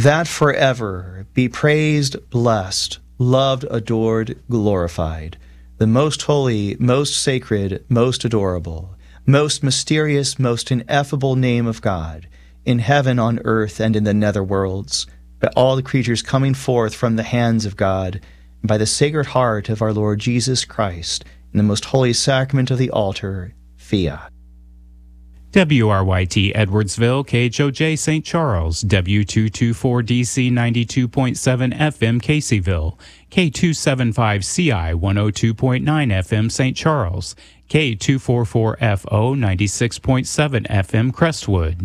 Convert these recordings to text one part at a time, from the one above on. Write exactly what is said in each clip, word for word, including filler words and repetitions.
that forever be praised, blessed, loved, adored, glorified, the most holy, most sacred, most adorable, most mysterious, most ineffable name of God, in heaven, on earth, and in the nether worlds, by all the creatures coming forth from the hands of God, and by the Sacred Heart of our Lord Jesus Christ, in the most holy sacrament of the altar, fiat. W R Y T Edwardsville, K H O J Saint Charles, W two twenty-four D C ninety-two point seven F M Caseyville, K two seventy-five C I one oh two point nine F M Saint Charles, K two forty-four F O ninety-six point seven F M Crestwood.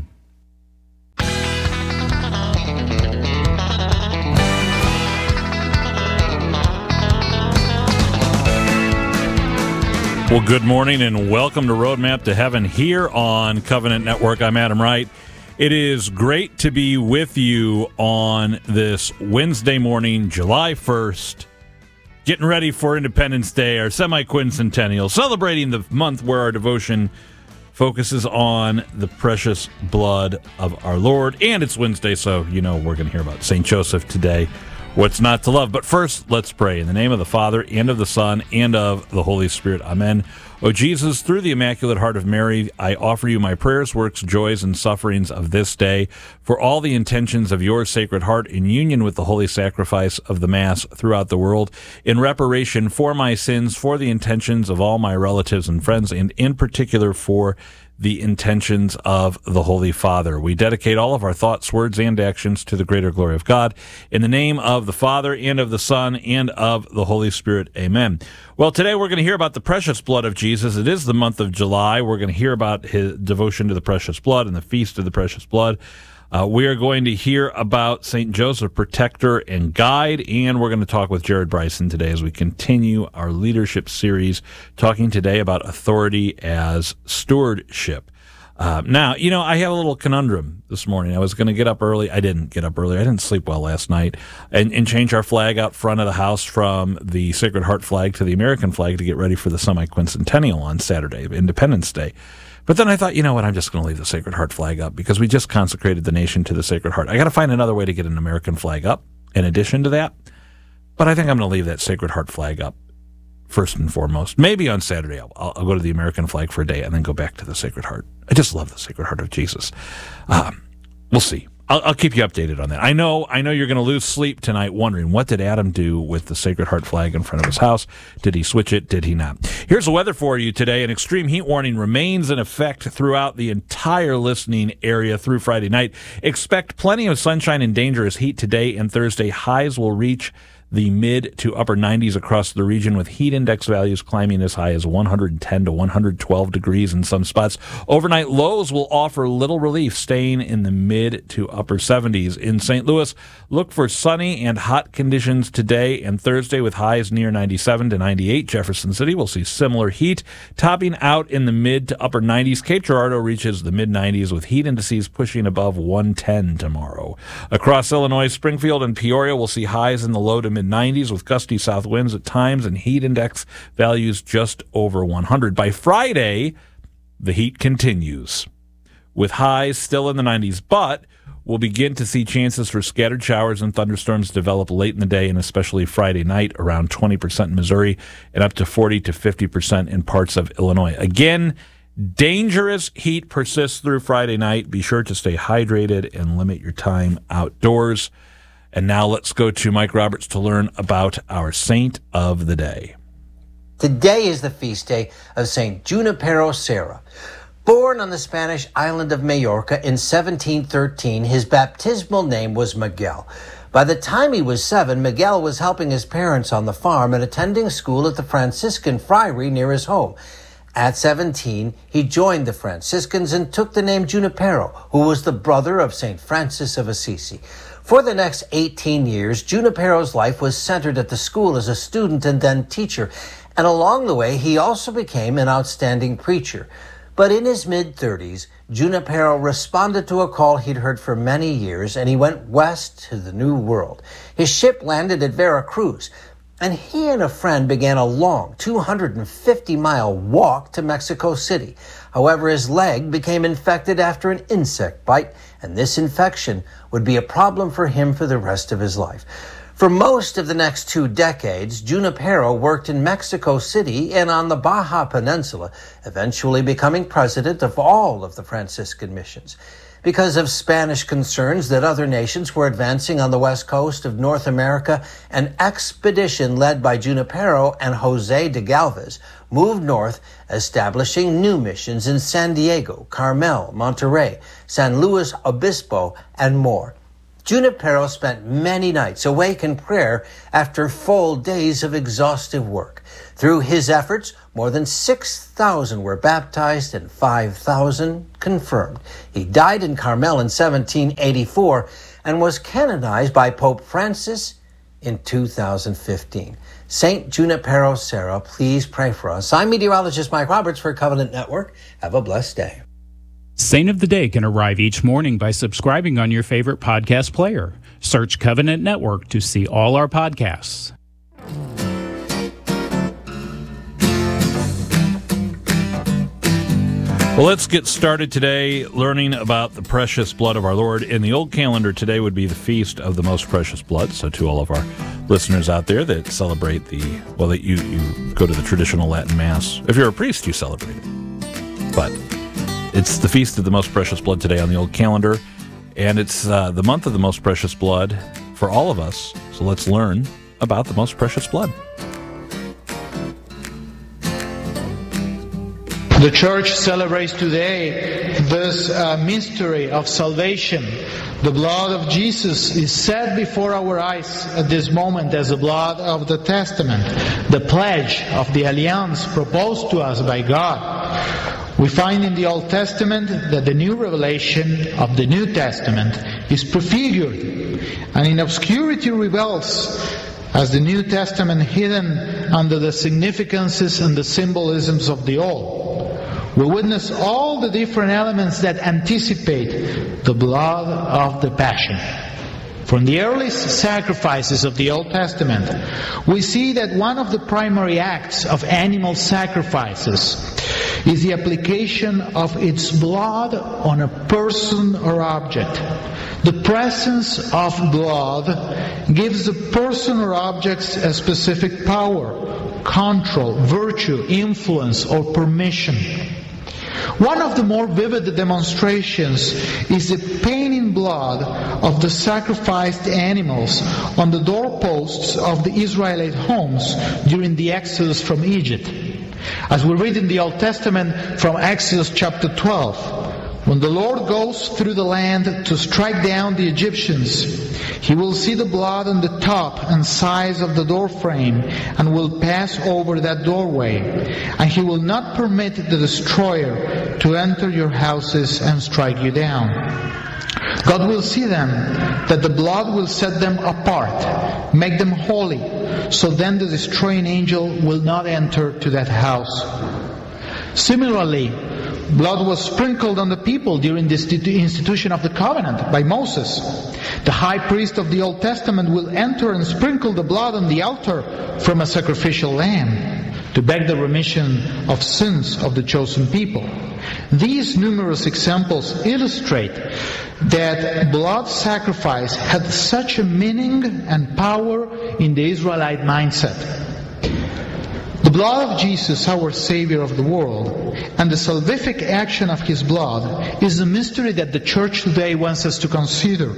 Well, good morning and welcome to Roadmap to Heaven here on Covenant Network. I'm Adam Wright. It is great to be with you on this Wednesday morning, July first, getting ready for Independence Day, our semi-quincentennial, celebrating the month where our devotion focuses on the precious blood of our Lord. And it's Wednesday, so you know we're going to hear about Saint Joseph today. What's not to love? But first, let's pray. In the name of the Father, and of the Son, and of the Holy Spirit. Amen. O Jesus, through the Immaculate Heart of Mary, I offer you my prayers, works, joys, and sufferings of this day, for all the intentions of your Sacred Heart in union with the holy sacrifice of the Mass throughout the world, in reparation for my sins, for the intentions of all my relatives and friends, and in particular for the intentions of the Holy Father. We dedicate all of our thoughts, words, and actions to the greater glory of God. In the name of the Father, and of the Son, and of the Holy Spirit. Amen. Well, today we're going to hear about the precious blood of Jesus. It is the month of July. We're going to hear about his devotion to the precious blood and the feast of the precious blood. Uh, we are going to hear about Saint Joseph, protector and guide, and we're going to talk with Jared Bryson today as we continue our leadership series, talking today about authority as stewardship. Uh, now, you know, I have a little conundrum this morning. I was going to get up early. I didn't get up early. I didn't sleep well last night, and, and change our flag out front of the house from the Sacred Heart flag to the American flag to get ready for the semi-quincentennial on Saturday, Independence Day. But then I thought, you know what, I'm just going to leave the Sacred Heart flag up because we just consecrated the nation to the Sacred Heart. I got to find another way to get an American flag up in addition to that. But I think I'm going to leave that Sacred Heart flag up first and foremost. Maybe on Saturday I'll, I'll go to the American flag for a day and then go back to the Sacred Heart. I just love the Sacred Heart of Jesus. Um, we'll see. I'll, I'll keep you updated on that. I know I know you're going to lose sleep tonight wondering, what did Adam do with the Sacred Heart flag in front of his house? Did he switch it? Did he not? Here's the weather for you today. An extreme heat warning remains in effect throughout the entire listening area through Friday night. Expect plenty of sunshine and dangerous heat today and Thursday. Highs will reach the mid to upper nineties across the region, with heat index values climbing as high as one hundred ten to one hundred twelve degrees in some spots. Overnight lows will offer little relief, staying in the mid to upper seventies. In Saint Louis, look for sunny and hot conditions today and Thursday, with highs near ninety-seven to ninety-eight. Jefferson City will see similar heat, topping out in the mid to upper nineties. Cape Girardeau reaches the mid nineties, with heat indices pushing above one ten tomorrow. Across Illinois, Springfield and Peoria will see highs in the low to mid nineties, with gusty south winds at times and heat index values just over one hundred. By Friday, the heat continues, with highs still in the nineties, but we'll begin to see chances for scattered showers and thunderstorms develop late in the day, and especially Friday night, around twenty percent in Missouri and up to forty to fifty percent in parts of Illinois. Again, dangerous heat persists through Friday night. Be sure to stay hydrated and limit your time outdoors. And now let's go to Mike Roberts to learn about our saint of the day. Today is the feast day of Saint Junipero Serra. Born on the Spanish island of Majorca in seventeen thirteen, his baptismal name was Miguel. By the time he was seven, Miguel was helping his parents on the farm and attending school at the Franciscan friary near his home. At seventeen, he joined the Franciscans and took the name Junipero, who was the brother of Saint Francis of Assisi. For the next eighteen years, Junipero's life was centered at the school as a student and then teacher, and along the way, he also became an outstanding preacher. But in his mid-thirties, Junipero responded to a call he'd heard for many years, and he went west to the New World. His ship landed at Veracruz, and he and a friend began a long two hundred fifty mile walk to Mexico City. However, his leg became infected after an insect bite, and this infection would be a problem for him for the rest of his life. For most of the next two decades, Junipero worked in Mexico City and on the Baja Peninsula, eventually becoming president of all of the Franciscan missions. Because of Spanish concerns that other nations were advancing on the west coast of North America, an expedition led by Junipero and Jose de Galvez moved north, establishing new missions in San Diego, Carmel, Monterrey, San Luis Obispo, and more. Junipero spent many nights awake in prayer after full days of exhaustive work. Through his efforts, more than six thousand were baptized and five thousand confirmed. He died in Carmel in seventeen eighty-four and was canonized by Pope Francis in two thousand fifteen. Saint Junipero Serra, please pray for us. I'm meteorologist Mike Roberts for Covenant Network. Have a blessed day. Saint of the Day can arrive each morning by subscribing on your favorite podcast player. Search Covenant Network to see all our podcasts. Well, let's get started today learning about the precious blood of our Lord. In the old calendar, today would be the Feast of the Most Precious Blood. So to all of our listeners out there that celebrate the, well, that you, you go to the traditional Latin Mass. If you're a priest, you celebrate it. But it's the Feast of the Most Precious Blood today on the old calendar. And it's uh, the month of the Most Precious Blood for all of us. So let's learn about the Most Precious Blood. The Church celebrates today this uh, mystery of salvation. The blood of Jesus is set before our eyes at this moment as the blood of the Testament, the pledge of the alliance proposed to us by God. We find in the Old Testament that the new revelation of the New Testament is prefigured and in obscurity reveals as the New Testament hidden under the significances and the symbolisms of the Old. We witness all the different elements that anticipate the blood of the Passion. From the earliest sacrifices of the Old Testament, we see that one of the primary acts of animal sacrifices is the application of its blood on a person or object. The presence of blood gives the person or objects a specific power, control, virtue, influence, or permission. One of the more vivid demonstrations is the painting blood of the sacrificed animals on the doorposts of the Israelite homes during the Exodus from Egypt. As we read in the Old Testament from Exodus chapter twelve, when the Lord goes through the land to strike down the Egyptians, He will see the blood on the top and sides of the doorframe and will pass over that doorway. And He will not permit the destroyer to enter your houses and strike you down. God will see them, that the blood will set them apart, make them holy, so then the destroying angel will not enter to that house. Similarly, blood was sprinkled on the people during the institution of the covenant by Moses. The high priest of the Old Testament will enter and sprinkle the blood on the altar from a sacrificial lamb to beg the remission of sins of the chosen people. These numerous examples illustrate that blood sacrifice had such a meaning and power in the Israelite mindset. The blood of Jesus, our Savior of the world, and the salvific action of His blood is a mystery that the Church today wants us to consider.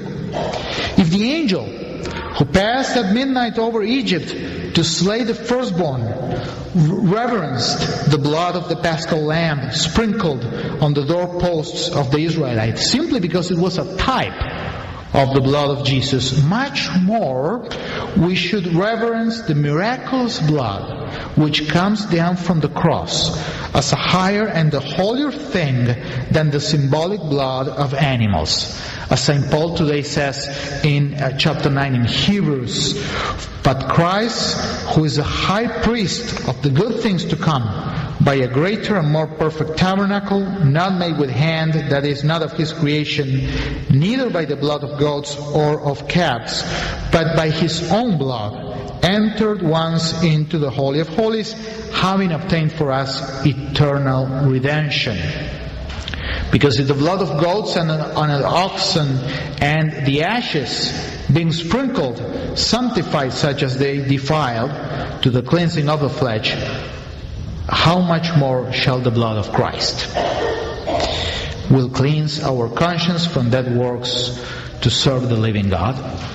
If the angel who passed at midnight over Egypt to slay the firstborn reverenced the blood of the Paschal Lamb sprinkled on the doorposts of the Israelites simply because it was a type of the blood of Jesus, much more we should reverence the miraculous blood which comes down from the cross as a higher and a holier thing than the symbolic blood of animals. As Saint Paul today says in uh, chapter nine in Hebrews, but Christ, who is a high priest of the good things to come, by a greater and more perfect tabernacle, not made with hand, that is not of His creation, neither by the blood of goats or of calves, but by His own blood, entered once into the Holy of Holies, having obtained for us eternal redemption. Because if the blood of goats and on an oxen and the ashes being sprinkled sanctified such as they defiled to the cleansing of the flesh, how much more shall the blood of Christ will cleanse our conscience from dead works to serve the living God?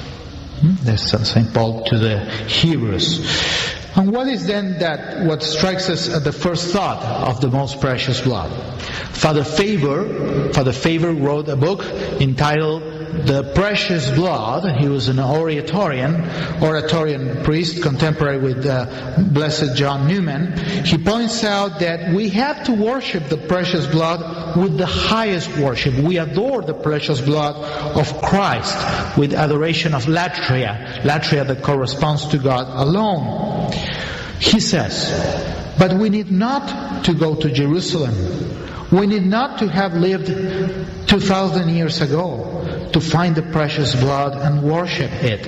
That's Saint Paul to the Hebrews. And what is then that what strikes us at the first thought of the most precious blood? Father Faber, Father Faber wrote a book entitled The Precious Blood. He was an Oratorian, Oratorian priest, contemporary with uh, Blessed John Newman. He points out that we have to worship the precious blood with the highest worship. We adore the precious blood of Christ with adoration of latria, latria that corresponds to God alone. He says, but we need not to go to Jerusalem. We need not to have lived two thousand years ago to find the precious blood and worship it.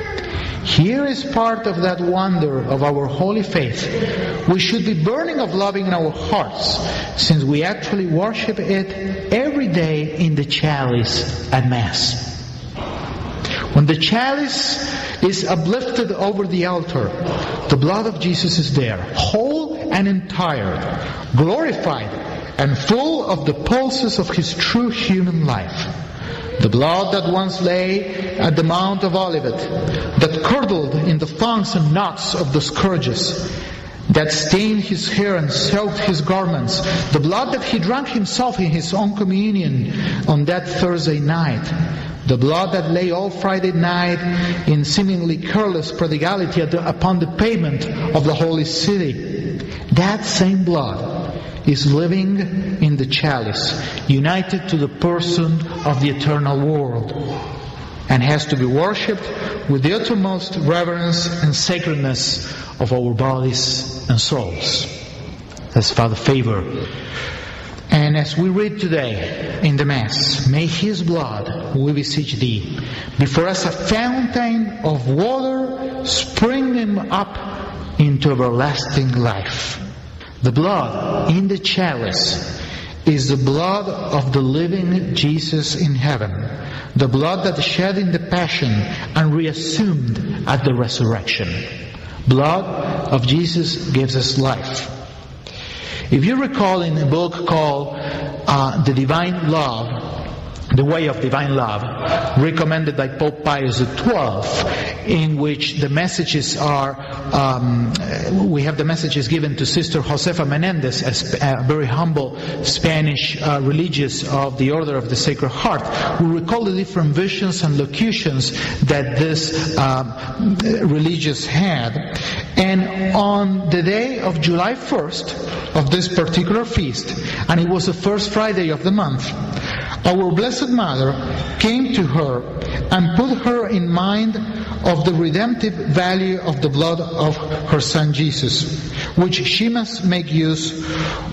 Here is part of that wonder of our holy faith. We should be burning of loving in our hearts, since we actually worship it every day in the chalice at Mass. When the chalice is uplifted over the altar, the blood of Jesus is there, whole and entire, glorified and full of the pulses of His true human life. The blood that once lay at the Mount of Olivet, that curdled in the thongs and knots of the scourges, that stained His hair and soaked His garments, the blood that He drank Himself in His own communion on that Thursday night, the blood that lay all Friday night in seemingly careless prodigality at the, upon the pavement of the holy city, that same blood is living in the chalice, united to the person of the eternal world, and has to be worshipped with the uttermost reverence and sacredness of our bodies and souls. That's Father Faber. And as we read today in the Mass, may His blood, we beseech Thee, be for us a fountain of water springing up into everlasting life. The blood in the chalice is the blood of the living Jesus in heaven, the blood that shed in the Passion and reassumed at the resurrection. Blood of Jesus gives us life. If you recall in a book called uh, The Divine Love, The Way of Divine Love, recommended by Pope Pius the twelfth, in which the messages are, um, we have the messages given to Sister Josefa Menendez, a, a very humble Spanish uh, religious of the Order of the Sacred Heart. We recall the different visions and locutions that this um, religious had. And on the day of July first of this particular feast, and it was the first Friday of the month, our Blessed Mother came to her and put her in mind of the redemptive value of the blood of her Son Jesus, which she must make use,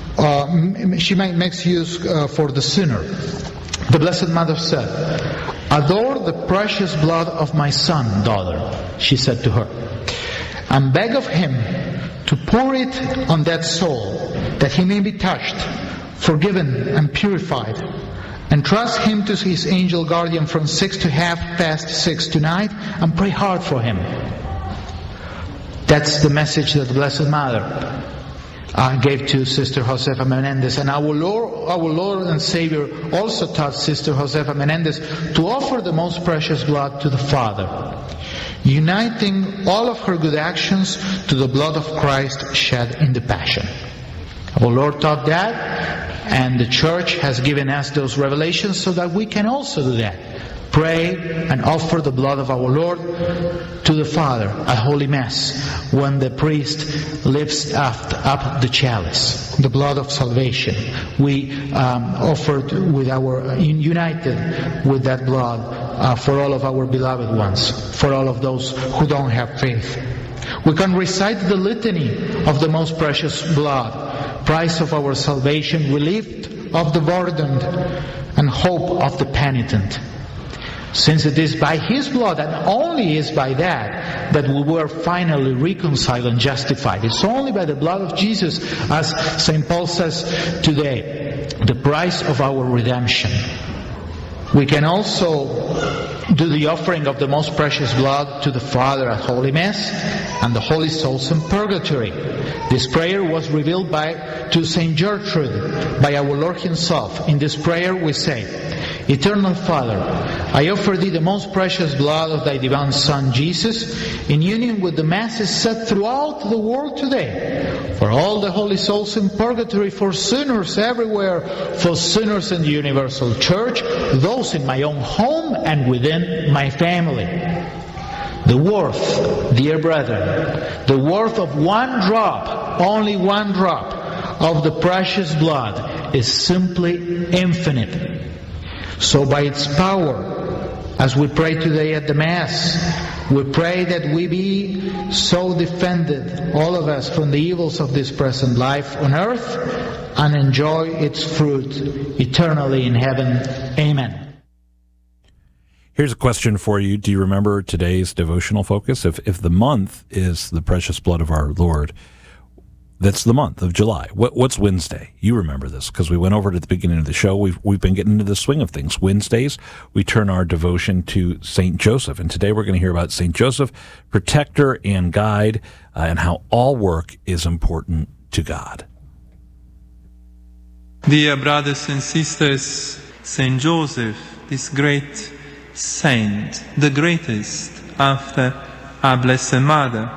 uh, she might make use uh, for the sinner. The Blessed Mother said, "Adore the precious blood of my Son, daughter," she said to her, "and beg of Him to pour it on that soul, that he may be touched, forgiven, and purified. And trust him to his angel guardian from six to half past six tonight, and pray hard for him." That's the message that the Blessed Mother uh, gave to Sister Josefa Menendez. And our Lord, our Lord and Savior also taught Sister Josefa Menendez to offer the most precious blood to the Father, uniting all of her good actions to the blood of Christ shed in the Passion. Our Lord taught that, and the Church has given us those revelations so that we can also do that. Pray and offer the blood of our Lord to the Father at Holy Mass when the priest lifts up, up the chalice, the blood of salvation. We um, offered with our united with that blood uh, for all of our beloved ones, for all of those who don't have faith. We can recite the litany of the most precious blood, price of our salvation, relief of the burdened, and hope of the penitent. Since it is by His blood, and only is by that, that we were finally reconciled and justified. It's only by the blood of Jesus, as Saint Paul says today, the price of our redemption. We can also do the offering of the most precious blood to the Father at Holy Mass and the holy souls in purgatory. This prayer was revealed by to Saint Gertrude by our Lord Himself. In this prayer we say, Eternal Father, I offer Thee the most precious blood of Thy divine Son Jesus, in union with the Masses said throughout the world today, for all the holy souls in purgatory, for sinners everywhere, for sinners in the universal Church, those in my own home and within my family. The worth, dear brethren, the worth of one drop, only one drop, of the precious blood is simply infinite. So by its power, as we pray today at the Mass, we pray that we be so defended, all of us, from the evils of this present life on earth, and enjoy its fruit eternally in heaven. Amen. Here's a question for you. Do you remember today's devotional focus? If if the month is the precious blood of our Lord, that's the month of July. What, what's Wednesday? You remember this because we went over it at the beginning of the show. We've we've been getting into the swing of things. Wednesdays, we turn our devotion to Saint Joseph, and today we're going to hear about Saint Joseph, protector and guide, uh, and how all work is important to God. Dear brothers and sisters, Saint Joseph, this great saint, the greatest after our Blessed Mother,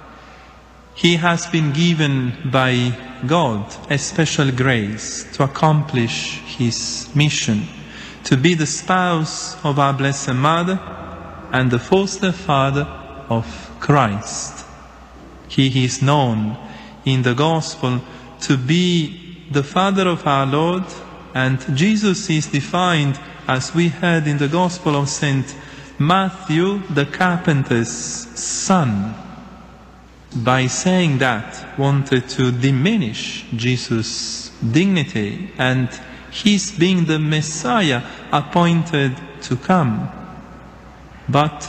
he has been given by God a special grace to accomplish his mission, to be the spouse of our Blessed Mother and the foster father of Christ. He is known in the Gospel to be the Father of our Lord, and Jesus is defined, as we heard in the Gospel of Saint Matthew, the carpenter's son. By saying that, wanted to diminish Jesus' dignity and his being the Messiah appointed to come. But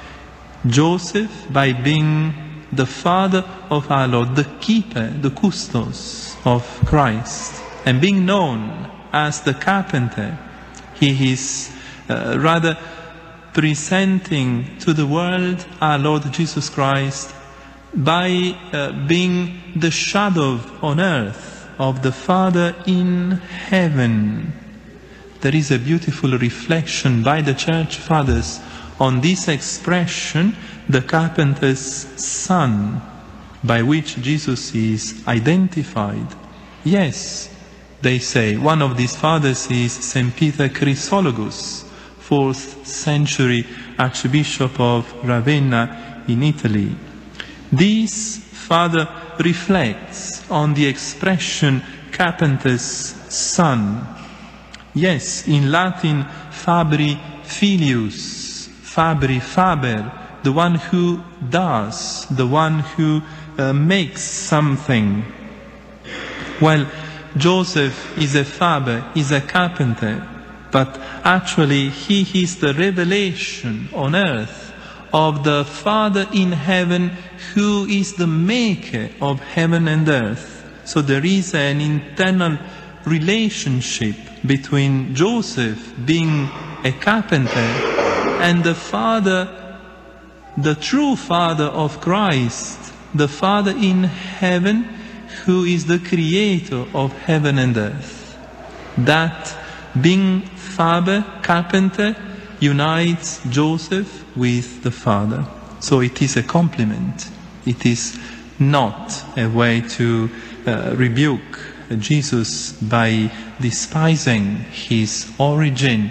Joseph, by being the father of our Lord, the keeper, the custos of Christ, and being known as the carpenter, he is uh, rather presenting to the world our Lord Jesus Christ by uh, being the shadow on earth of the Father in heaven. There is a beautiful reflection by the Church Fathers on this expression, the carpenter's son, by which Jesus is identified. Yes, they say, one of these fathers is Saint Peter Chrysologus, fourth century Archbishop of Ravenna in Italy. This father reflects on the expression carpenter's son. Yes, in Latin, fabri filius, fabri faber, the one who does, the one who uh, makes something. Well, Joseph is a faber, is a carpenter, but actually he is the revelation on earth of the Father in heaven, who is the maker of heaven and earth. So there is an internal relationship between Joseph being a carpenter and the Father, the true Father of Christ, the Father in heaven, who is the creator of heaven and earth. That being Faber, carpenter, unites Joseph with the Father. So it is a compliment. It is not a way to uh, rebuke Jesus by despising his origin.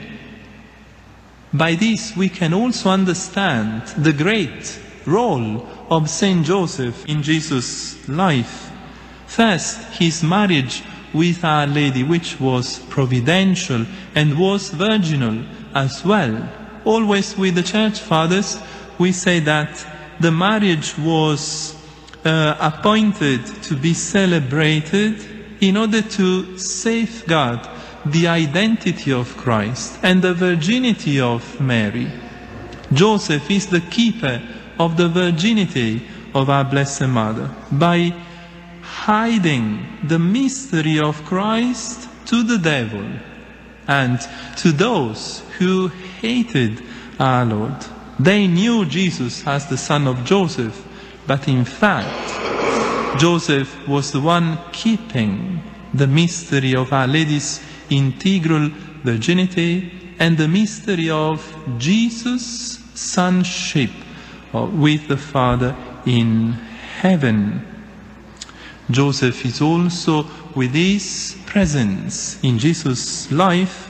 By this we can also understand the great role of Saint Joseph in Jesus' life. First, his marriage with Our Lady, which was providential and was virginal as well. Always with the Church Fathers, we say that the marriage was uh, appointed to be celebrated in order to safeguard the identity of Christ and the virginity of Mary. Joseph is the keeper of the virginity of our Blessed Mother. By hiding the mystery of Christ, to the devil and to those who hated our Lord. They knew Jesus as the son of Joseph, but in fact, Joseph was the one keeping the mystery of Our Lady's integral virginity and the mystery of Jesus' sonship with the Father in heaven. Joseph is also, with his presence in Jesus' life,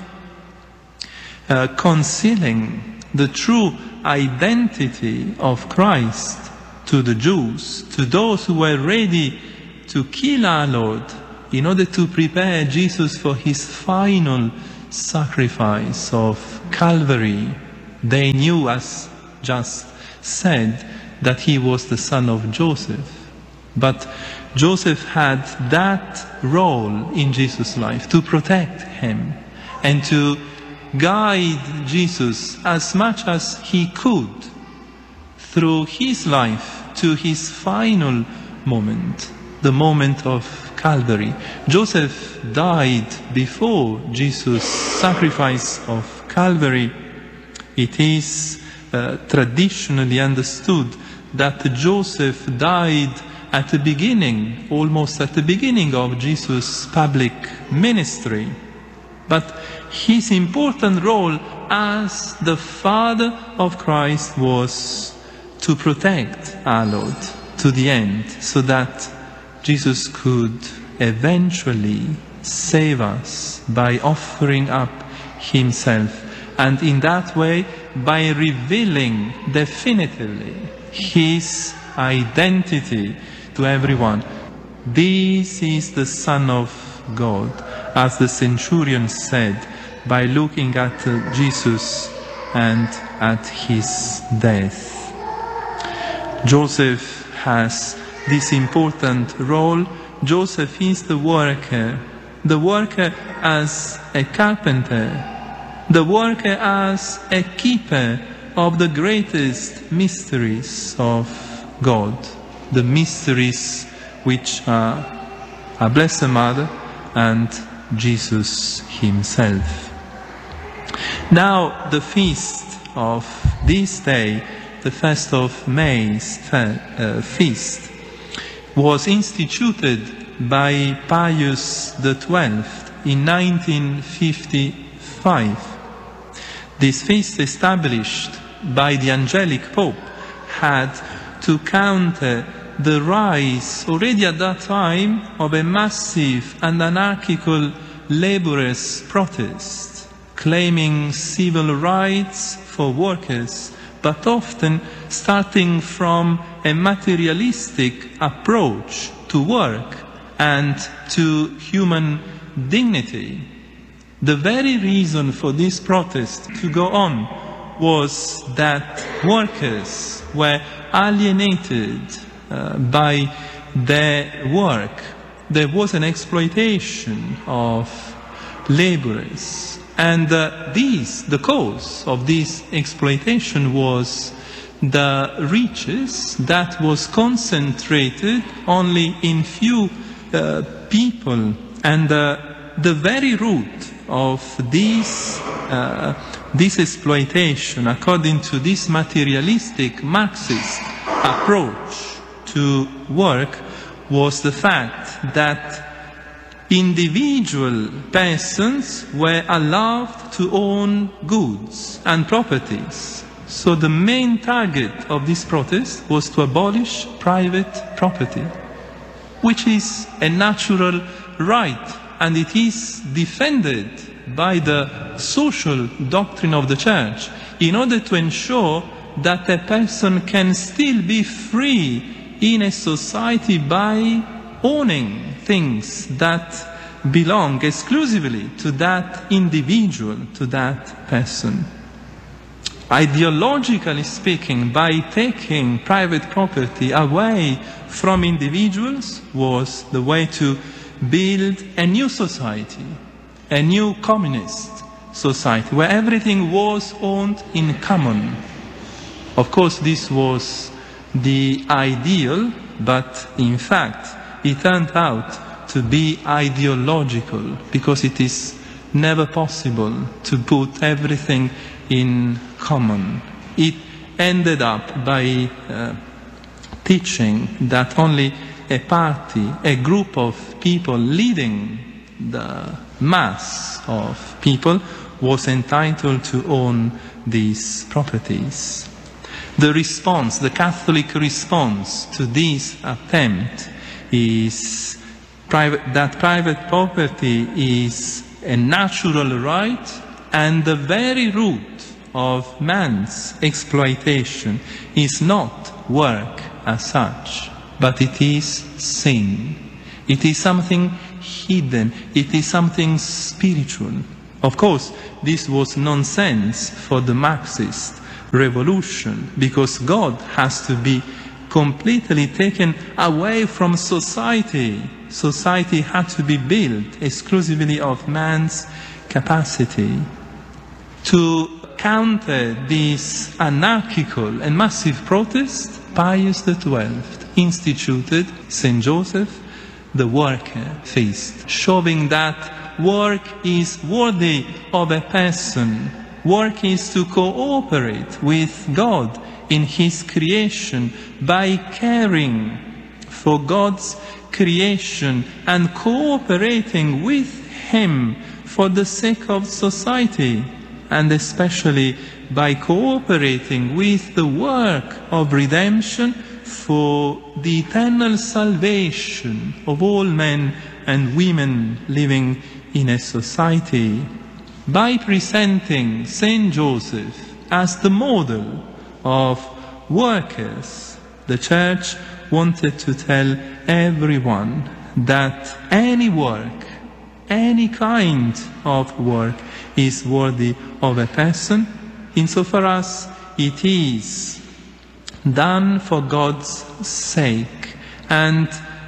uh, concealing the true identity of Christ to the Jews, to those who were ready to kill our Lord in order to prepare Jesus for his final sacrifice of Calvary. They knew, as just said, that he was the son of Joseph. But Joseph had that role in Jesus' life, to protect him and to guide Jesus as much as he could through his life to his final moment, the moment of Calvary. Joseph died before Jesus' sacrifice of Calvary. It is uh, traditionally understood that Joseph died at the beginning, almost at the beginning of Jesus' public ministry. But his important role as the father of Christ was to protect our Lord to the end, so that Jesus could eventually save us by offering up himself, and in that way by revealing definitively his identity to everyone. This is the Son of God, as the centurion said, by looking at uh, Jesus and at his death. Joseph has this important role. Joseph is the worker, the worker as a carpenter, the worker as a keeper of the greatest mysteries of God, the mysteries which are our Blessed Mother and Jesus himself. Now, the feast of this day, the first of May's uh, feast, was instituted by Pius the twelfth in nineteen fifty-five. This feast, established by the Angelic Pope, had to counter the rise, already at that time, of a massive and anarchical laborers' protest, claiming civil rights for workers, but often starting from a materialistic approach to work and to human dignity. The very reason for this protest to go on was that workers were alienated uh, by their work. There was an exploitation of laborers. And uh, this, the cause of this exploitation was the riches that was concentrated only in few uh, people. And uh, the very root of this, uh, this exploitation, according to this materialistic Marxist approach to work, was the fact that individual persons were allowed to own goods and properties. So the main target of this protest was to abolish private property, which is a natural right, and it is defended by the social doctrine of the Church in order to ensure that a person can still be free in a society by owning things that belong exclusively to that individual, to that person. Ideologically speaking, by taking private property away from individuals was the way to build a new society, a new communist society, where everything was owned in common. Of course, this was the ideal, but in fact, it turned out to be ideological, because it is never possible to put everything in common. It ended up by uh, teaching that only a party, a group of people leading the mass of people was entitled to own these properties. The response, the Catholic response to this attempt is private, that private property is a natural right and the very root of man's exploitation is not work as such, but it is sin. It is something hidden. It is something spiritual. Of course, this was nonsense for the Marxist revolution, because God has to be completely taken away from society. Society had to be built exclusively of man's capacity. To counter this anarchical and massive protest, Pius the twelfth instituted Saint Joseph the Worker Feast, showing that work is worthy of a person. Work is to cooperate with God in His creation by caring for God's creation and cooperating with Him for the sake of society, and especially by cooperating with the work of redemption for the eternal salvation of all men and women living in a society. By presenting Saint Joseph as the model of workers, the Church wanted to tell everyone that any work, any kind of work is worthy of a person, insofar as it is done for God's sake and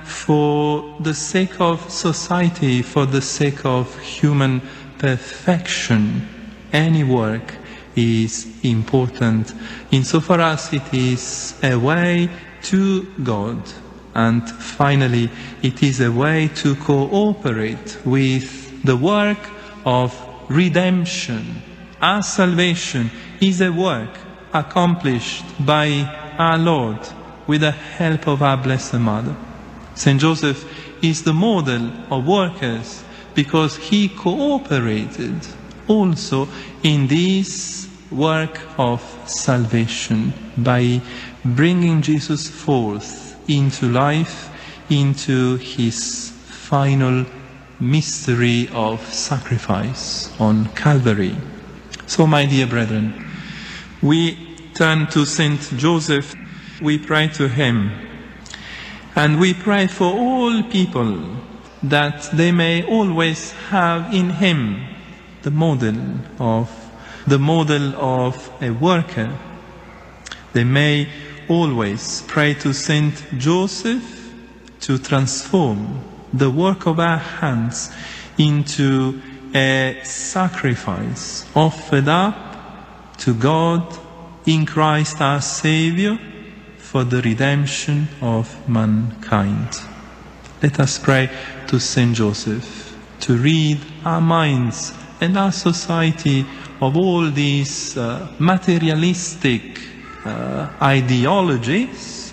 for the sake of society, for the sake of human perfection. Any work is important insofar as it is a way to God, and finally it is a way to cooperate with the work of redemption. Our salvation is a work accomplished by our Lord with the help of our Blessed Mother. Saint Joseph is the model of workers because he cooperated also in this work of salvation by bringing Jesus forth into life, into his final mystery of sacrifice on Calvary. So, my dear brethren, we turn to Saint Joseph, we pray to him, and we pray for all people that they may always have in him the model of the model of a worker. They may always pray to Saint Joseph to transform the work of our hands into a sacrifice offered up to God in Christ our Savior for the redemption of mankind. Let us pray to Saint Joseph to rid our minds and our society of all these uh, materialistic uh, ideologies,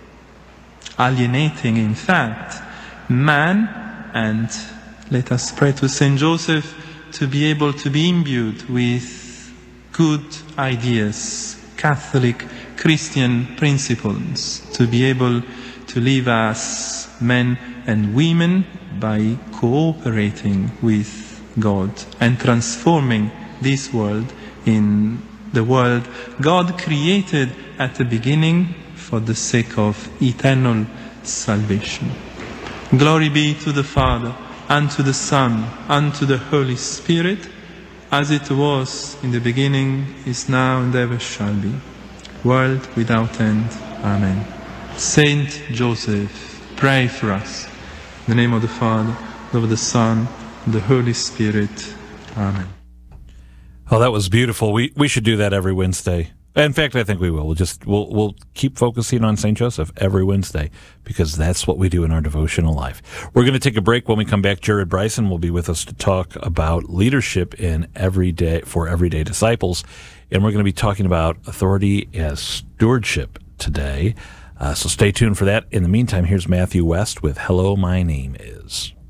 alienating in fact man, and let us pray to Saint Joseph to be able to be imbued with good ideas, Catholic Christian principles, to be able to live as men and women by cooperating with God and transforming this world in the world God created at the beginning for the sake of eternal salvation. Glory be to the Father, and to the Son, and to the Holy Spirit, as it was in the beginning, is now, and ever shall be, world without end. Amen. Saint Joseph, pray for us. In the name of the Father, and of the Son, and the Holy Spirit. Amen. Oh, that was beautiful. We we should do that every Wednesday. In fact, I think we will. We'll just we'll we'll keep focusing on Saint Joseph every Wednesday because that's what we do in our devotional life. We're going to take a break. When we come back, Jared Bryson will be with us to talk about leadership in everyday for everyday disciples, and we're going to be talking about authority as stewardship today. Uh, so stay tuned for that. In the meantime, here's Matthew West with "Hello, My Name Is."